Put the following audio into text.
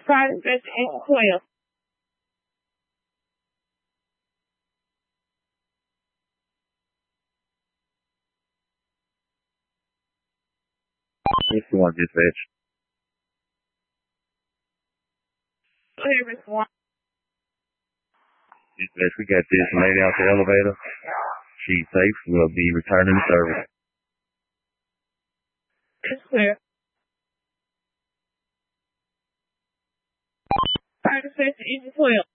Private Investigation 12. If you want dispatch. Go ahead, Mr. Warren. Dispatch, we got this lady out the elevator. She's safe. We'll be returning to service. Yes, sir. Private Investigation 12.